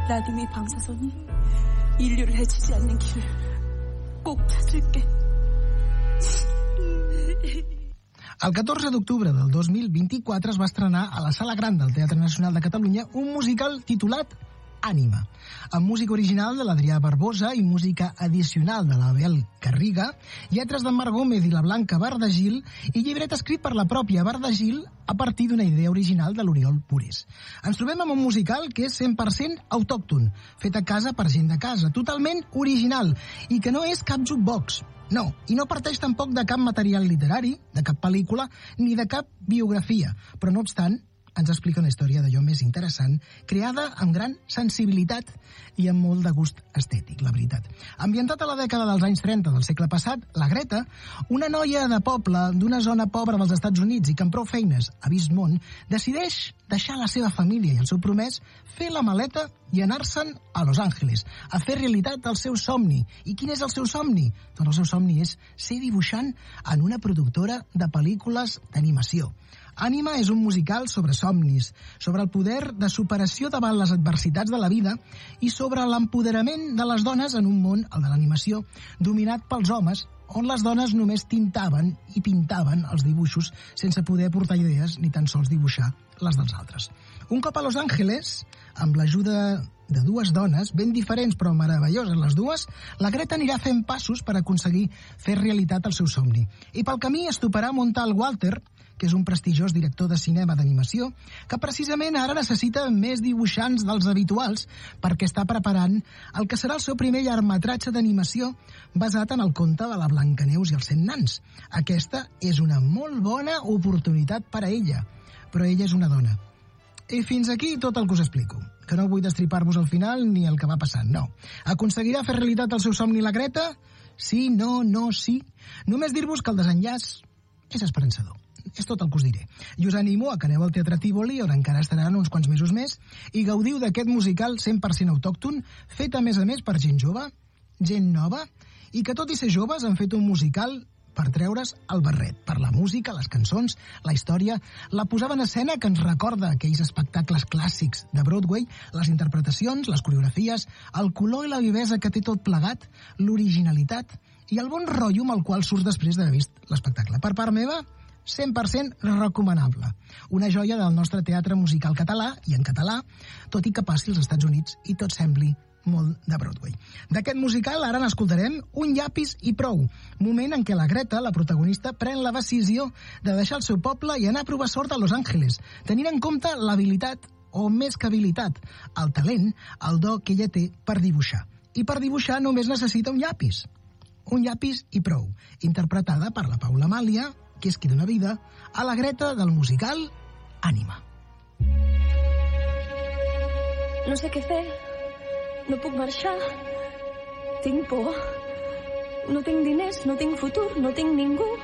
나둠이 방사선이 인류를 해치지 않는 길을 꼭 찾을게. El 14 d'octubre del 2024 es va estrenar a la Sala Gran del Teatre Nacional de Catalunya un musical titulat Ànima, amb música original de l'Adrià Barbosa i música addicional de l'Abel Garriga, lletres d'en Marc Gómez i la Blanca Bardagil i llibret escrit per la pròpia Bardagil a partir d'una idea original de l'Oriol Purés. Ens trobem amb un musical que és 100% autòcton, fet a casa per gent de casa, totalment original i que no és cap jukebox. No, i no parteix tampoc de cap material literari, de cap pel·lícula, ni de cap biografia, però no obstant, ens explica una història d'allò més interessant, creada amb gran sensibilitat i amb molt de gust estètic, la veritat. Ambientat a la dècada dels anys 30 del segle passat, la Greta, una noia de poble d'una zona pobra dels Estats Units i que amb prou feines ha vist món, decideix deixar la seva família i el seu promès, fer la maleta i anar-se'n a Los Angeles, a fer realitat el seu somni. I quin és el seu somni? Doncs el seu somni és ser dibuixant en una productora de pel·lícules d'animació. Ànima és un musical sobre somnis, sobre el poder de superació davant les adversitats de la vida i sobre l'empoderament de les dones en un món, el de l'animació, dominat pels homes, on les dones només tintaven i pintaven els dibuixos sense poder aportar idees ni tan sols dibuixar les dels altres. Un cop a Los Angeles, amb l'ajuda de dues dones, ben diferents però meravelloses les dues, la Greta anirà fent passos per aconseguir fer realitat el seu somni. I pel camí es toparà Montal Walter, que és un prestigiós director de cinema d'animació, que precisament ara necessita més dibuixants dels habituals perquè està preparant el que serà el seu primer llargmetratge d'animació basat en el conte de la Blancaneus i els 100 nans. Aquesta és una molt bona oportunitat per a ella, però ella és una dona. I fins aquí tot el que us explico, que no vull destripar-vos al final ni el que va passant, no. Aconseguirà fer realitat el seu somni la Greta? Sí, no, no, sí. Només dir-vos que el desenllaç és esperançador. És tot el que us diré. I us animo a que aneu al Teatre Tívoli, on encara estaran uns quants mesos més, i gaudiu d'aquest musical 100% autòcton, fet a més per gent jove, gent nova, i que tot i ser joves han fet un musical per treure's el barret, per la música, les cançons, la història, la posada en escena que ens recorda aquells espectacles clàssics de Broadway, les interpretacions, les coreografies, el color i la vivesa que té tot plegat, l'originalitat i el bon rotllo amb el qual surts després d'haver vist l'espectacle. Per part meva, 100% recomanable. Una joia del nostre teatre musical català, i en català, tot i que passi als Estats Units i tot sembli molt de Broadway. D'aquest musical ara n'escoltarem Un llapis i prou, moment en què la Greta, la protagonista, pren la decisió de deixar el seu poble i anar a provar sort a Los Angeles, tenint en compte l'habilitat, o més que habilitat, el talent, el do que ella té per dibuixar. I per dibuixar només necessita un llapis. Un llapis i prou, interpretada per la Paula Amàlia, que és qui dona vida a la Greta del musical Ànima. No sé què fer. No puc marxar. Tinc por. No tinc diners, no tinc futur, no tinc ningú.